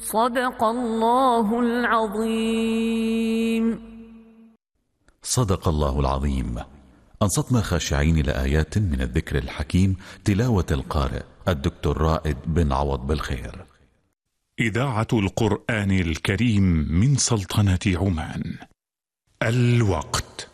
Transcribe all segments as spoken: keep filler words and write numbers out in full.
صدق الله العظيم. صدق الله العظيم. أنصتنا خاشعين لآيات من الذكر الحكيم، تلاوة القارئ الدكتور رائد بن عوض بالخير. إذاعة القرآن الكريم من سلطنة عمان. الوقت.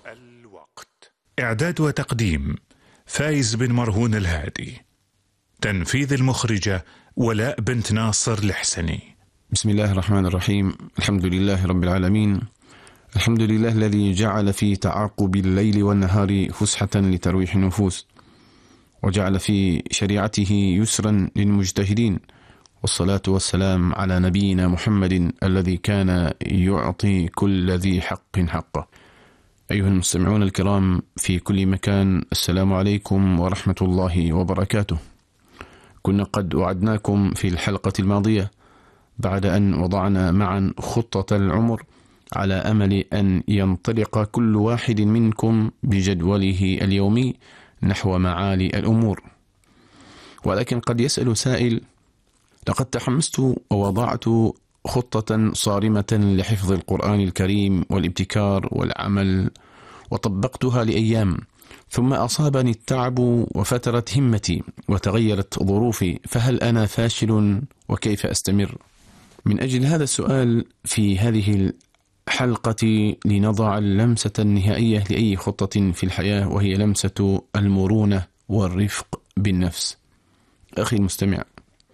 إعداد وتقديم فايز بن مرهون الهادي. تنفيذ المخرجة ولاء بنت ناصر الحسني. بسم الله الرحمن الرحيم. الحمد لله رب العالمين. الحمد لله الذي جعل في تعاقب الليل والنهار فسحة لترويح النفوس، وجعل في شريعته يسرا للمجتهدين، والصلاة والسلام على نبينا محمد الذي كان يعطي كل ذي حق حقه. أيها المستمعون الكرام في كل مكان، السلام عليكم ورحمة الله وبركاته. كنا قد وعدناكم في الحلقة الماضية بعد أن وضعنا معا خطة العمر على أمل أن ينطلق كل واحد منكم بجدوله اليومي نحو معالي الأمور. ولكن قد يسأل سائل: لقد تحمست ووضعت خطة صارمة لحفظ القرآن الكريم والابتكار والعمل، وطبقتها لأيام، ثم أصابني التعب وفترت همتي وتغيرت ظروفي، فهل أنا فاشل وكيف أستمر؟ من أجل هذا السؤال في هذه الحلقة لنضع اللمسة النهائية لأي خطة في الحياة، وهي لمسة المرونة والرفق بالنفس. أخي المستمع،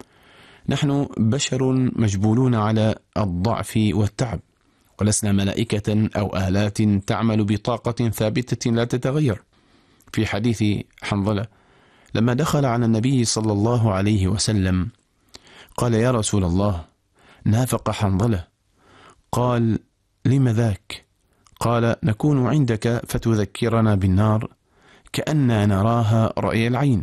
نحن بشر مجبولون على الضعف والتعب، ولسنا ملائكة أو آلات تعمل بطاقة ثابتة لا تتغير. في حديث حنظلة لما دخل على النبي صلى الله عليه وسلم قال: يا رسول الله، نافق حنظلة. قال: لم ذاك؟ قال: نكون عندك فتذكرنا بالنار كأننا نراها رأي العين،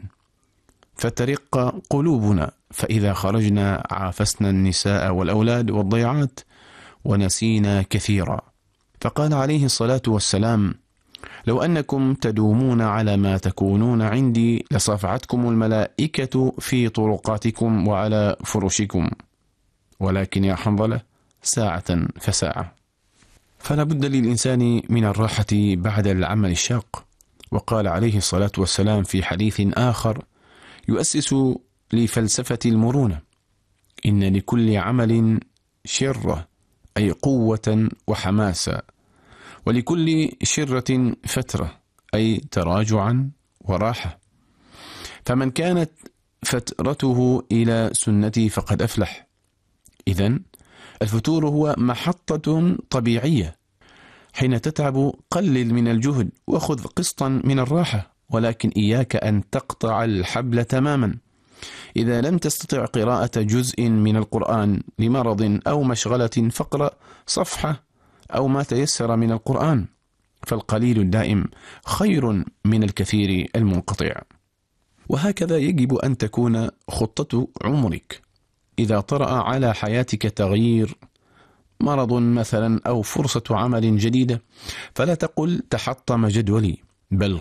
فترق قلوبنا، فإذا خرجنا عافسنا النساء والأولاد والضيعات ونسينا كثيرا. فقال عليه الصلاة والسلام: لو أنكم تدومون على ما تكونون عندي لصافعتكم الملائكة في طرقاتكم وعلى فرشكم، ولكن يا حنظلة ساعة فساعة. فلا بد للإنسان من الراحة بعد العمل الشاق. وقال عليه الصلاة والسلام في حديث آخر يؤسس لفلسفة المرونة: إن لكل عمل شرة، أي قوة وحماسة، ولكل شرة فترة، أي تراجعا وراحة. فمن كانت فترته إلى سنتي فقد أفلح. إذن الفتور هو محطة طبيعية. حين تتعب قلل من الجهد وخذ قسطا من الراحة، ولكن إياك أن تقطع الحبل تماما. إذا لم تستطع قراءة جزء من القرآن لمرض أو مشغلة فاقرأ صفحة أو ما تيسر من القرآن، فالقليل الدائم خير من الكثير المنقطع. وهكذا يجب أن تكون خطة عمرك. إذا طرأ على حياتك تغيير، مرض مثلا أو فرصة عمل جديدة، فلا تقل تحطم جدولي، بل